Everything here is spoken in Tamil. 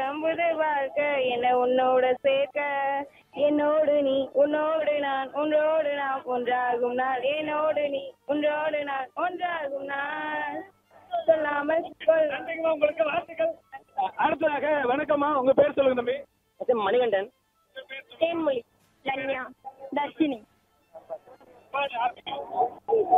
ஆரம்பம் புது வாழ்க்கை என்ன உன்னோட சேர்க்க என்னோடு நீ உன்னோடு நான் ஒன்றோடு நாம் ஒன்றாகும் நாள் என்னோடு நீ ஒன்றோடு நான் ஒன்றாகும் நாள் சொல்லாமல் நன்றிங்கம்மா, உங்களுக்கு வாழ்த்துக்கள். அடுத்ததாக வணக்கம்மா, உங்க பேர் சொல்லுங்க தம்பி. மணிகண்டன். தேன்மொழி லன்யா தர்ஷினி